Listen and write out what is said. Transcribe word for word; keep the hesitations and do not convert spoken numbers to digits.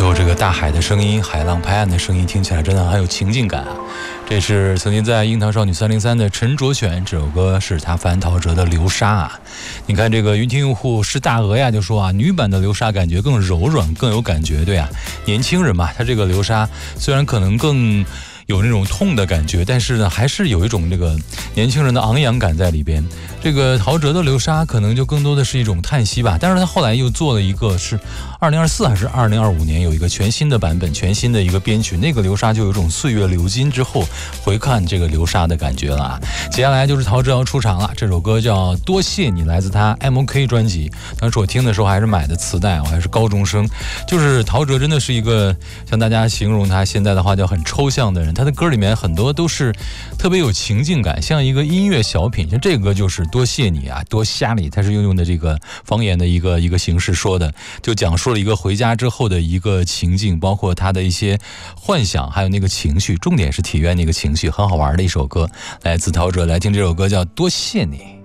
最后这个大海的声音，海浪拍岸的声音，听起来真的很有情境感啊。这是曾经在樱桃少女三零三的陈卓璇，这首歌是他翻陶喆的流沙啊。你看这个云听用户是大鹅呀就说啊，女版的流沙感觉更柔软更有感觉。对啊，年轻人嘛，他这个流沙虽然可能更有那种痛的感觉，但是呢还是有一种这个年轻人的昂扬感在里边。这个陶喆的流沙可能就更多的是一种叹息吧，但是他后来又做了一个是二零二四还是二零二五年有一个全新的版本，全新的一个编曲，那个流沙就有一种岁月流金之后回看这个流沙的感觉了啊。接下来就是陶喆要出场了，这首歌叫多谢你，来自他 M O K 专辑。当时我听的时候还是买的磁带，我还是高中生。就是陶喆真的是一个像大家形容他现在的话叫很抽象的人，他的歌里面很多都是特别有情境感，像一个音乐小品。像这个歌就是多谢你啊，多瞎你，他是用用的这个方言的一个一个形式说的，就讲述了一个回家之后的一个情境，包括他的一些幻想，还有那个情绪，重点是体验那个情绪，很好玩的一首歌，来自陶喆。来听这首歌叫多谢你。